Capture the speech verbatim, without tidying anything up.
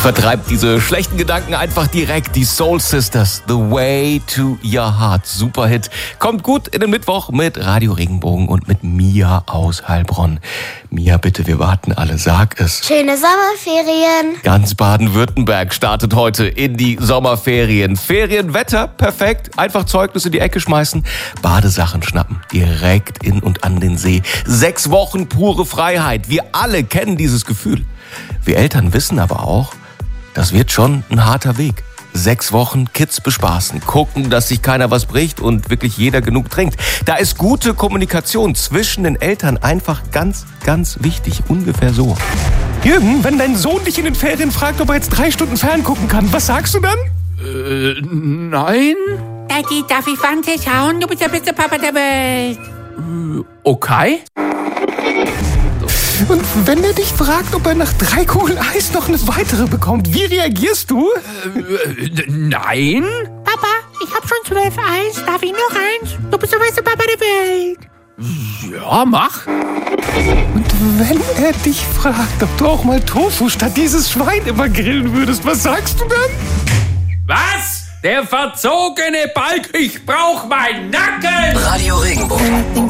Vertreibt diese schlechten Gedanken einfach direkt. Die Soul Sisters, The Way to Your Heart. Super Hit. Kommt gut in den Mittwoch mit Radio Regenbogen und mit Mia aus Heilbronn. Mia, bitte, wir warten alle. Sag es. Schöne Sommerferien. Ganz Baden-Württemberg startet heute in die Sommerferien. Ferienwetter, perfekt. Einfach Zeugnis in die Ecke schmeißen. Badesachen schnappen. Direkt in und an den See. Sechs Wochen pure Freiheit. Wir alle kennen dieses Gefühl. Wir Eltern wissen aber auch, das wird schon ein harter Weg. Sechs Wochen Kids bespaßen, gucken, dass sich keiner was bricht und wirklich jeder genug trinkt. Da ist gute Kommunikation zwischen den Eltern einfach ganz, ganz wichtig. Ungefähr so. Jürgen, wenn dein Sohn dich in den Ferien fragt, ob er jetzt drei Stunden ferngucken kann, was sagst du dann? Äh, nein? Daddy, darf ich Fernsehen schauen? Du bist der beste Papa der Welt. Äh, okay. Und wenn er dich fragt, ob er nach drei Kugeln Eis noch eine weitere bekommt, wie reagierst du? Äh, nein? Papa, ich hab schon zwölf Eis. Darf ich noch eins? Du bist der beste Papa der Welt. Ja, mach. Und wenn er dich fragt, ob du auch mal Tofu statt dieses Schwein immer grillen würdest, was sagst du dann? Was? Der verzogene Balk, ich brauch meinen Nacken! Radio Regenbogen.